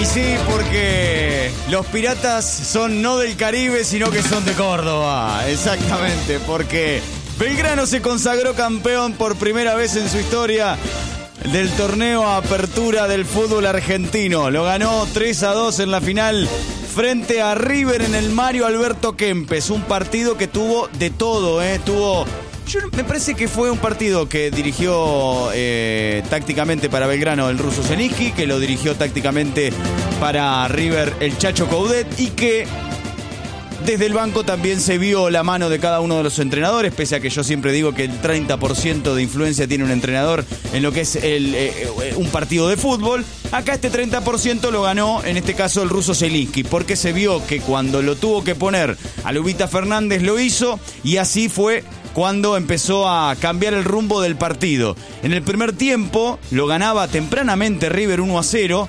Y sí, porque los piratas son no del Caribe, sino que son de Córdoba. Exactamente, porque Belgrano se consagró campeón por primera vez en su historia del torneo Apertura del fútbol argentino. Lo ganó 3-2 en la final frente a River en el Mario Alberto Kempes. Un partido que tuvo de todo, me parece que fue un partido que dirigió tácticamente para Belgrano el ruso Zielinski, que lo dirigió tácticamente para River el Chacho Coudet, y que desde el banco también se vio la mano de cada uno de los entrenadores, pese a que yo siempre digo que el 30% de influencia tiene un entrenador en lo que es un partido de fútbol. Acá este 30% lo ganó, en este caso, el ruso Zielinski, porque se vio que cuando lo tuvo que poner a Lubita Fernández lo hizo, y así fue cuando empezó a cambiar el rumbo del partido. En el primer tiempo lo ganaba tempranamente River 1-0,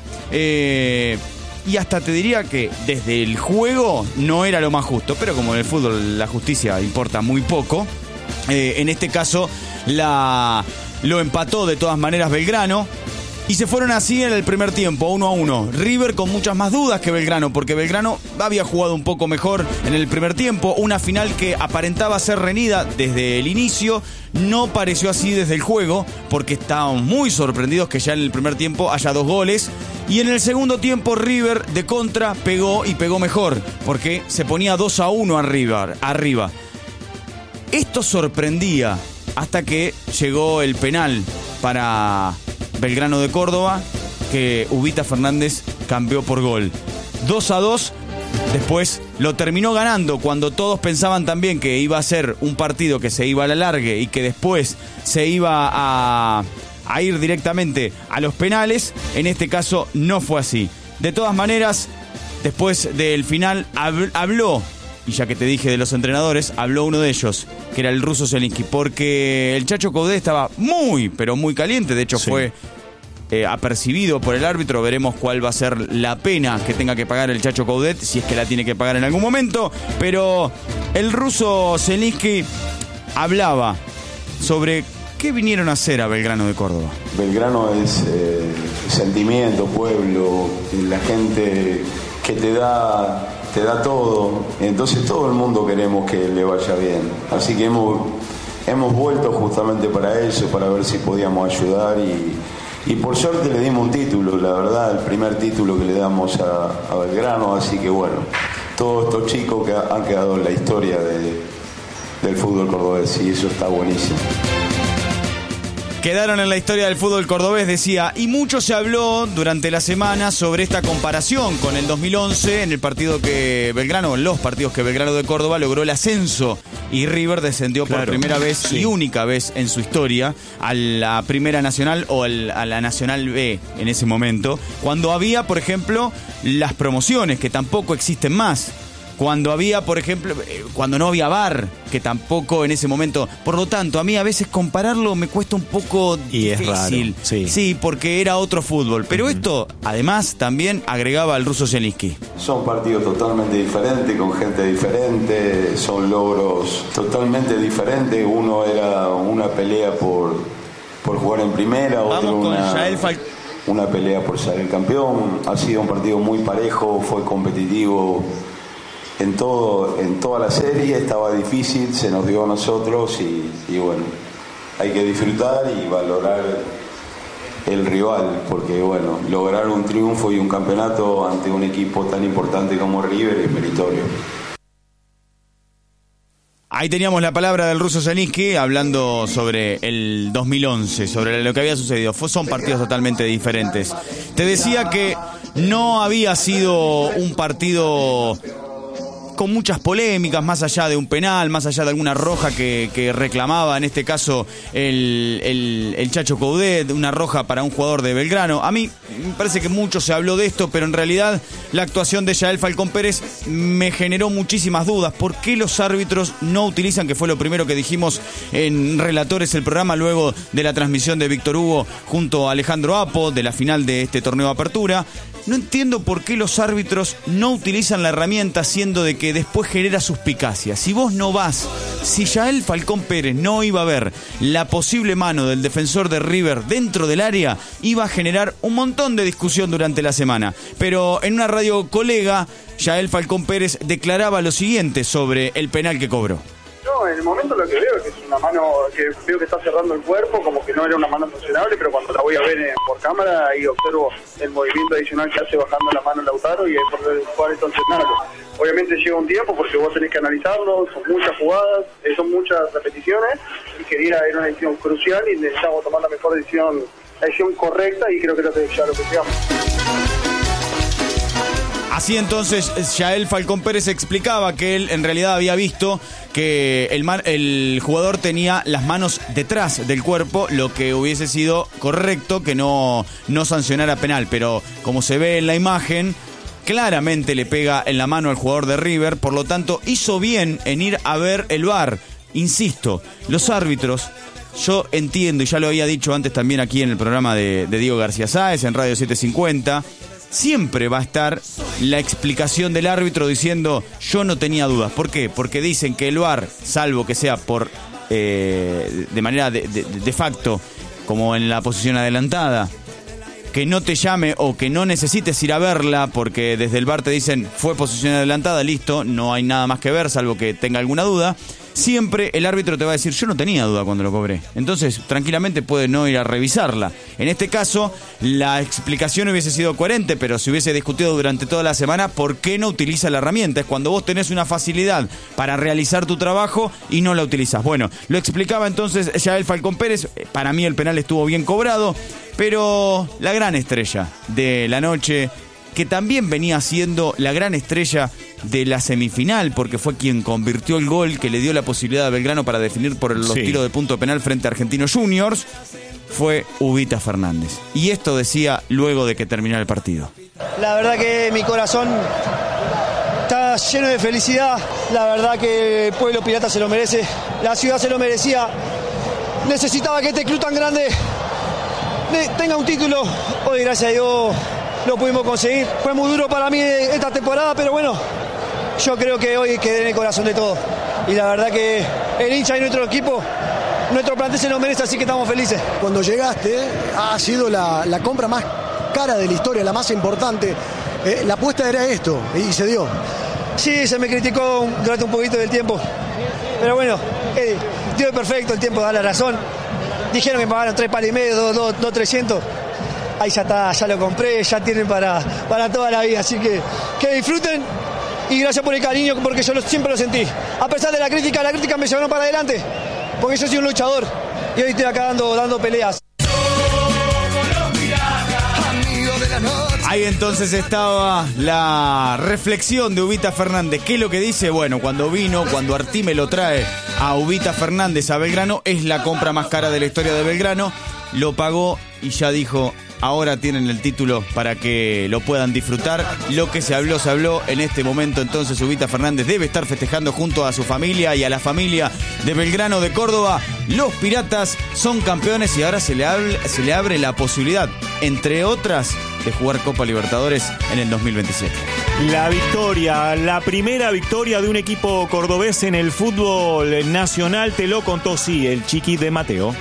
y hasta te diría que desde el juego no era lo más justo, pero como en el fútbol la justicia importa muy poco, en este caso lo empató de todas maneras Belgrano. Y se fueron así en el primer tiempo, 1-1. River con muchas más dudas que Belgrano, porque Belgrano había jugado un poco mejor en el primer tiempo. Una final que aparentaba ser reñida desde el inicio. No pareció así desde el juego, porque estaban muy sorprendidos que ya en el primer tiempo haya 2 goles. Y en el segundo tiempo River de contra pegó, y pegó mejor, porque se ponía 2-1 arriba. Esto sorprendía hasta que llegó el penal para Belgrano de Córdoba, que Ubita Fernández cambió por gol. 2-2, después lo terminó ganando cuando todos pensaban también que iba a ser un partido que se iba a la largue y que después se iba a ir directamente a los penales. En este caso no fue así. De todas maneras, después del final habló, y ya que te dije de los entrenadores, habló uno de ellos, que era el ruso Zielinski, porque el Chacho Coudet estaba muy, pero muy caliente. De hecho, sí, fue apercibido por el árbitro. Veremos cuál va a ser la pena que tenga que pagar el Chacho Coudet, si es que la tiene que pagar en algún momento. Pero el ruso Zielinski hablaba sobre qué vinieron a hacer a Belgrano de Córdoba. Belgrano es sentimiento, pueblo, la gente que te da todo, entonces todo el mundo queremos que le vaya bien, así que hemos vuelto justamente para eso, para ver si podíamos ayudar, y por suerte le dimos un título, la verdad, el primer título que le damos a Belgrano, así que bueno, todos estos chicos que han quedado en la historia del fútbol cordobés, y eso está buenísimo. Quedaron en la historia del fútbol cordobés, decía, y mucho se habló durante la semana sobre esta comparación con el 2011, en los partidos que Belgrano de Córdoba logró el ascenso y River descendió por primera vez y única vez en su historia a la Primera Nacional o a la Nacional B en ese momento, cuando había, por ejemplo, las promociones, que tampoco existen más. Cuando había, por ejemplo, cuando no había VAR, que tampoco en ese momento. Por lo tanto, a mí a veces compararlo me cuesta un poco difícil. Es raro, sí, porque era otro fútbol. Pero esto, además, también agregaba al ruso Zielinski. Son partidos totalmente diferentes, con gente diferente, son logros totalmente diferentes. Uno era una pelea por jugar en primera, otro una pelea por ser el campeón. Ha sido un partido muy parejo, fue competitivo. En toda la serie estaba difícil, se nos dio a nosotros y bueno, hay que disfrutar y valorar el rival, porque bueno, lograr un triunfo y un campeonato ante un equipo tan importante como River es meritorio. Ahí teníamos la palabra del ruso Zielinski hablando sobre el 2011, sobre lo que había sucedido. Son partidos totalmente diferentes. Te decía que no había sido un partido con muchas polémicas, más allá de un penal, más allá de alguna roja que reclamaba, en este caso, el Chacho Coudet, una roja para un jugador de Belgrano. A mí me parece que mucho se habló de esto, pero en realidad la actuación de Yael Falcón Pérez me generó muchísimas dudas. ¿Por qué los árbitros no utilizan, que fue lo primero que dijimos en Relatores, el programa, luego de la transmisión de Víctor Hugo junto a Alejandro Apo, de la final de este torneo de apertura? No entiendo por qué los árbitros no utilizan la herramienta, siendo de que después genera suspicacia. Si vos no vas, si Yael Falcón Pérez no iba a ver la posible mano del defensor de River dentro del área, iba a generar un montón de discusión durante la semana. Pero en una radio colega, Yael Falcón Pérez declaraba lo siguiente sobre el penal que cobró. No, en el momento lo que veo es que es una mano que veo que está cerrando el cuerpo, como que no era una mano sancionable, pero cuando la voy a ver por cámara, ahí observo el movimiento adicional que hace bajando la mano Lautaro y es por el cual es sancionable. Obviamente lleva un tiempo porque vos tenés que analizarlo, son muchas jugadas, son muchas repeticiones y quería era una decisión crucial y necesitamos tomar la mejor decisión, la decisión correcta y creo que ya lo que llegamos. Así entonces, Yael Falcón Pérez explicaba que él en realidad había visto que el jugador tenía las manos detrás del cuerpo, lo que hubiese sido correcto que no sancionara penal. Pero como se ve en la imagen, claramente le pega en la mano al jugador de River, por lo tanto hizo bien en ir a ver el VAR. Insisto, los árbitros, yo entiendo, y ya lo había dicho antes también aquí en el programa de Diego García Sáez, en Radio 750, siempre va a estar la explicación del árbitro diciendo yo no tenía dudas. ¿Por qué? Porque dicen que el VAR, salvo que sea por de manera de facto, como en la posición adelantada, que no te llame o que no necesites ir a verla, porque desde el VAR te dicen fue posición adelantada, listo, no hay nada más que ver, salvo que tenga alguna duda. Siempre el árbitro te va a decir yo no tenía duda cuando lo cobré. Entonces tranquilamente puede no ir a revisarla. En este caso la explicación hubiese sido coherente, pero si hubiese discutido durante toda la semana por qué no utiliza la herramienta. Es cuando vos tenés una facilidad para realizar tu trabajo y no la utilizas. Bueno, lo explicaba entonces Yael Falcón Pérez. Para mí el penal estuvo bien cobrado, pero la gran estrella de la noche, que también venía siendo la gran estrella de la semifinal, porque fue quien convirtió el gol que le dio la posibilidad a Belgrano para definir por los tiros de punto penal frente a Argentinos Juniors, fue Ubita Fernández. Y esto decía luego de que terminara el partido. La verdad que mi corazón está lleno de felicidad. La verdad que el pueblo pirata se lo merece, la ciudad se lo merecía. Necesitaba que este club tan grande tenga un título. Hoy, gracias a Dios, lo pudimos conseguir. Fue muy duro para mí esta temporada, pero bueno, yo creo que hoy quedé en el corazón de todos. Y la verdad que el hincha y nuestro equipo, nuestro plantel se lo merece, así que estamos felices. Cuando llegaste, ha sido la compra más cara de la historia, la más importante. La apuesta era esto, y se dio. Sí, se me criticó durante un poquito del tiempo. Pero bueno, Dios es perfecto, el tiempo da la razón. Dijeron que me pagaron 3 palos y medio, 2.300. Ahí ya está, ya lo compré, ya tienen para toda la vida. Así que disfruten y gracias por el cariño, porque yo siempre lo sentí. A pesar de la crítica me llevaron para adelante, porque yo soy un luchador y hoy estoy acá dando peleas. Ahí entonces estaba la reflexión de Ubita Fernández. ¿Qué es lo que dice? Bueno, cuando Artime lo trae a Ubita Fernández a Belgrano, es la compra más cara de la historia de Belgrano. Lo pagó y ya dijo, ahora tienen el título para que lo puedan disfrutar. Lo que se habló. En este momento entonces Ubita Fernández debe estar festejando junto a su familia y a la familia de Belgrano de Córdoba. Los Piratas son campeones y ahora se le abre la posibilidad, entre otras, de jugar Copa Libertadores en el 2027. La primera victoria de un equipo cordobés en el fútbol nacional, te lo contó, sí, el Chiqui de Mateo.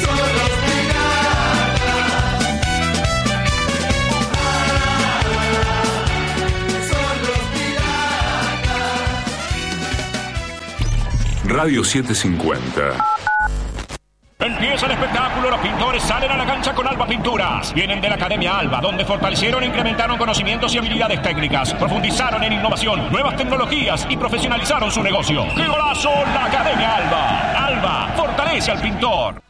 Radio 750. Empieza el espectáculo, los pintores salen a la cancha con Alba Pinturas. Vienen de la Academia Alba, donde fortalecieron e incrementaron conocimientos y habilidades técnicas, profundizaron en innovación, nuevas tecnologías y profesionalizaron su negocio. ¡Qué golazo! La Academia Alba. Alba fortalece al pintor.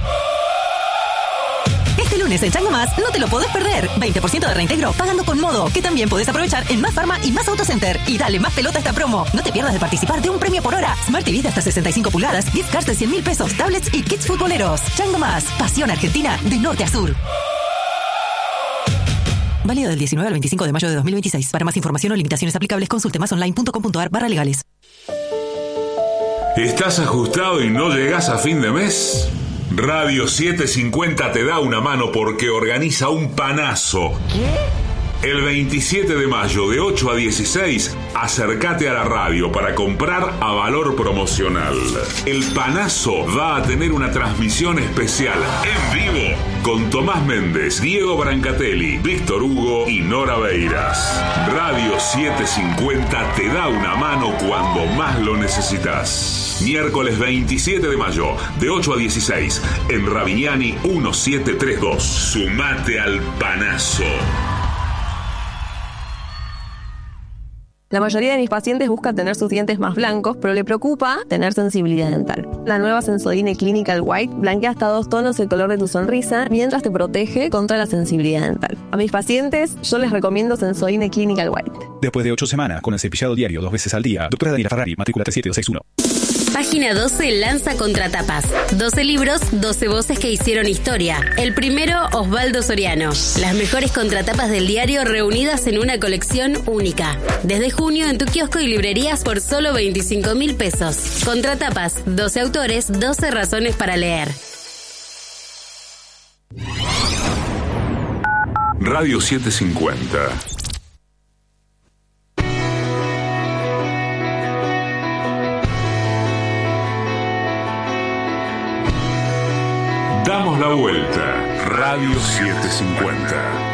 Este lunes en Chango Más no te lo podés perder. 20% de reintegro pagando con Modo, que también podés aprovechar en Más Pharma y Más Auto Center. Y dale más pelota a esta promo. No te pierdas de participar de un premio por hora. Smart TV de hasta 65 pulgadas, gift cards de 100.000 pesos, tablets y kits futboleros. Chango Más, pasión argentina de norte a sur. Válido del 19 al 25 de mayo de 2026. Para más información o limitaciones aplicables, consulte masonline.com.ar/legales. ¿Estás ajustado y no llegás a fin de mes? Radio 750 te da una mano porque organiza un panazo. ¿Qué? El 27 de mayo de 8 a 16, acércate a la radio para comprar a valor promocional. El Panazo va a tener una transmisión especial en vivo con Tomás Méndez, Diego Brancatelli, Víctor Hugo y Nora Beiras. Radio 750 te da una mano cuando más lo necesitas. Miércoles 27 de mayo, de 8 a 16, en Ravignani 1732. Sumate al Panazo. La mayoría de mis pacientes buscan tener sus dientes más blancos, pero le preocupa tener sensibilidad dental. La nueva Sensodyne Clinical White blanquea hasta 2 tonos el color de tu sonrisa mientras te protege contra la sensibilidad dental. A mis pacientes yo les recomiendo Sensodyne Clinical White. Después de 8 semanas con el cepillado diario 2 veces al día, doctora Daniela Ferrari, matrícula 37261. Página 12 lanza Contratapas. 12 libros, 12 voces que hicieron historia. El primero, Osvaldo Soriano. Las mejores contratapas del diario reunidas en una colección única. Desde junio en tu kiosco y librerías por solo 25.000 pesos. Contratapas, 12 autores, 12 razones para leer. Radio 750. Damos la vuelta. Radio 750.